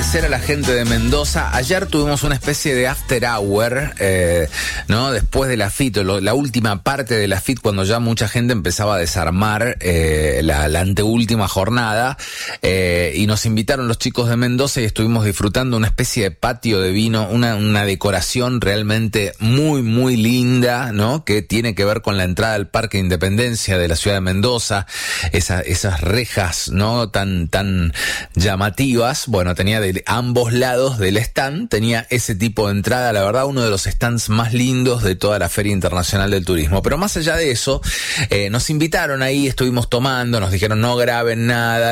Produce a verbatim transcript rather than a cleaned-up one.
agradecer a la gente de Mendoza. Ayer tuvimos una especie de after hour, eh, ¿no? Después de la F I T, lo, la última parte de la F I T, cuando ya mucha gente empezaba a desarmar eh, la, la anteúltima jornada, eh, y nos invitaron los chicos de Mendoza y estuvimos disfrutando una especie de patio de vino, una, una decoración realmente muy, muy linda, ¿no? Que tiene que ver con la entrada al Parque Independencia de la ciudad de Mendoza, esa, esas rejas, ¿no? Tan, tan llamativas. Bueno, tenía de ambos lados del stand, tenía ese tipo de entrada, la verdad, uno de los stands más lindos de toda la Feria Internacional del Turismo. Pero más allá de eso, eh, nos invitaron ahí, estuvimos tomando, nos dijeron no graben nada.